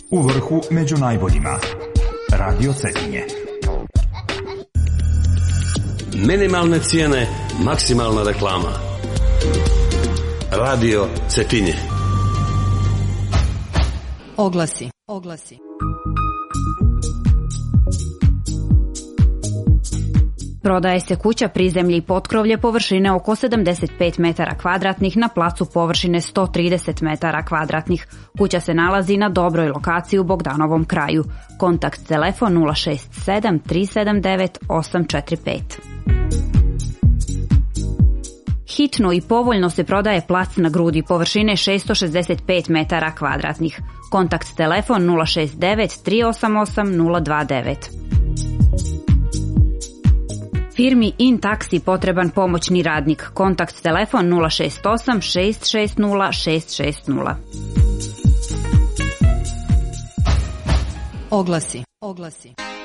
U vrhu među najboljima. Radio Cetinje. Minimalne cijene, maksimalna reklama. Radio Cetinje. Oglasi. Prodaje se kuća, prizemlje i potkrovlje površine oko 75 metara kvadratnih na placu površine 130 metara kvadratnih. Kuća se nalazi na dobroj lokaciji u Bogdanovom kraju. Kontakt telefon 067 379 845. Hitno i povoljno se prodaje plac na Grudi površine 665 metara kvadratnih. Kontakt telefon 069 388 029. Firmi InTaxi potreban pomoćni radnik. Kontakt telefon 068 660 660. Oglasi.